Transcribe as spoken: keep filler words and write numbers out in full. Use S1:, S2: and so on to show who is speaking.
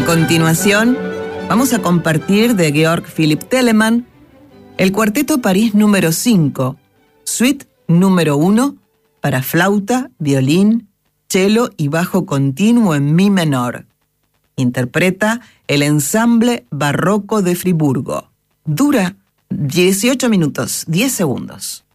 S1: continuación, vamos a compartir de Georg Philipp Telemann el Cuarteto París número cinco, Suite número uno, para flauta, violín, cello y bajo continuo en mi menor. Interpreta el Ensamble Barroco de Friburgo. Dura dieciocho minutos, diez segundos.